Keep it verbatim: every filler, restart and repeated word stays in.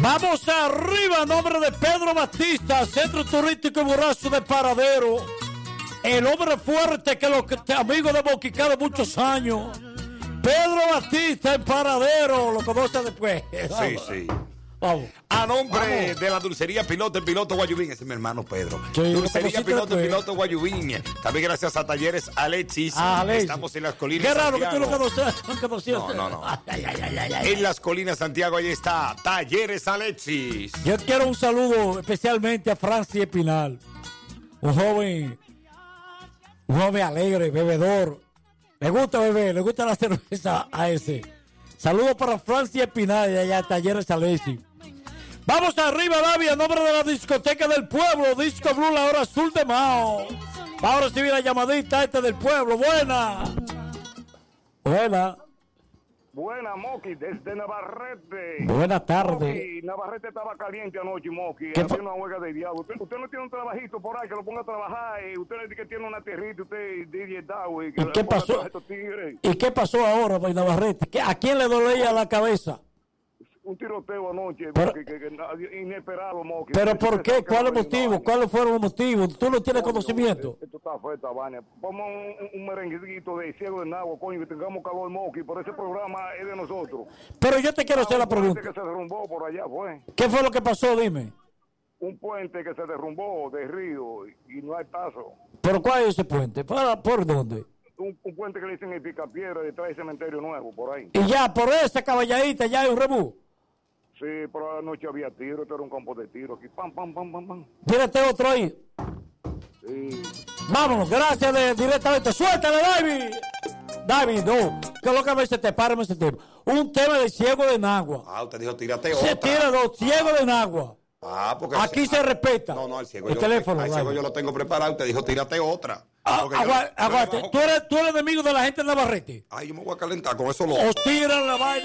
Vamos arriba, nombre de Pedro Batista, Centro Turístico y Burrazo de Paradero. El hombre fuerte que los amigos de Moquicá de muchos años. Pedro Batista en Paradero, lo conoce después. Sí, sí. Vamos. A nombre Vamos. de la dulcería Piloto, el Piloto Guayubín, ese es mi hermano Pedro. Sí, dulcería Piloto, el después. Piloto Guayubín. También gracias a Talleres Alexis. Ah, Alexis. Estamos en las colinas. Qué raro que tú Santiago. lo conoces, no conocías. No, no, no. Ay, ay, ay, ay, ay. En las colinas Santiago, ahí está Talleres Alexis. Yo quiero un saludo especialmente a Francis Espinal, un joven, un joven alegre, bebedor. Le gusta beber, le gusta la cerveza a ese. Saludos para Francis Espinal de allá, Talleres Alexis. Vamos arriba, David, a nombre de la discoteca del pueblo, Disco Blue, la hora azul de Mao. Vamos a recibir la llamadita este del pueblo. Buena. Buena. Buena, Moqui, desde Navarrete. Buenas tardes. Moqui, Navarrete estaba caliente anoche, Moqui. ¿Qué Había fa- una huelga de diablo. Usted, usted no tiene un trabajito por ahí que lo ponga a trabajar. Y usted le dice que tiene una tierrita, usted D J Dawi. ¿Y qué pasó? ¿Y qué pasó ahora, Bay Navarrete? ¿Qué- ¿A quién le dolía la cabeza? Un tiroteo anoche, Pero- Moqui, que, que, que inesperado, Moqui. ¿Pero Usted por qué? sabe que ¿Cuáles no hay motivos? vaina. ¿Cuáles fueron los motivos? ¿Tú no tienes Coño, conocimiento? Esto está fuerte, vaina. Vamos un, un merenguito de ciego de nagua, coño, que tengamos calor, Moqui. Por ese programa es de nosotros. Pero yo te quiero hacer la Un puente pregunta. que se derrumbó por allá, fue. ¿Qué fue lo que pasó? Dime. Un puente que se derrumbó de río y no hay paso. ¿Pero cuál es ese puente? ¿Para, ¿Por dónde? Un, un puente que le dicen el Picapiedra detrás del cementerio nuevo, por ahí. Y ya, por esa caballadita, ya hay un rebú. Sí, por la noche había tiro, esto era un campo de tiro aquí. Pam, pam, pam, pam, pam. Tírate otro ahí. Sí. Vámonos, gracias de, directamente. Suéltale, David. David, no. ¿Qué es lo que me dice? Te párame ese tema. Un tema de ciego de Nagua. Ah, usted dijo tírate Se otra. tira dos ciegos de Nagua. Ah, porque Aquí el- se respeta. No, no, el ciego. El yo, teléfono, al ciego David. yo lo tengo preparado. Usted dijo tírate otra. Ah, Porque yo- agua- yo aguante. le bajo- ¿Tú eres, tú eres enemigo de la gente de Navarrete. Ay, yo me voy a calentar con eso O loco. tira la vaina.